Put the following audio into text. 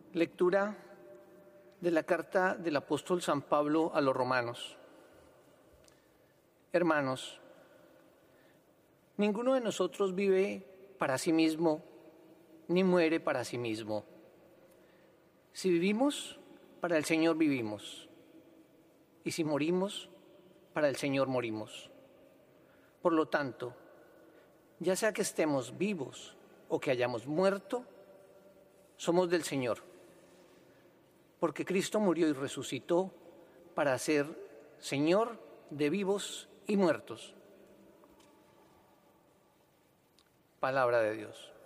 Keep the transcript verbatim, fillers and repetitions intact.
Lectura de la carta del apóstol San Pablo a los romanos. Hermanos, ninguno de nosotros vive para sí mismo, ni muere para sí mismo. Si vivimos, para el Señor vivimos, y si morimos, para el Señor morimos. Por lo tanto, ya sea que estemos vivos o que hayamos muerto, somos del Señor, porque Cristo murió y resucitó para ser Señor de vivos y muertos. Palabra de Dios.